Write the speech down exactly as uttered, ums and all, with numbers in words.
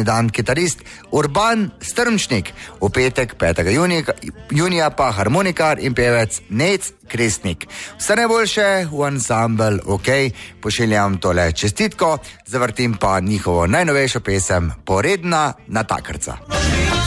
rojstni dan kitarist Urban Strmčnik, v petek petega junija pa harmonikar in pevec Nec Kresnik. Vse najboljše v ansambel OK, pošiljam tole čestitko, zavrtim pa njihovo najnovejšo pesem Poredna natakarca.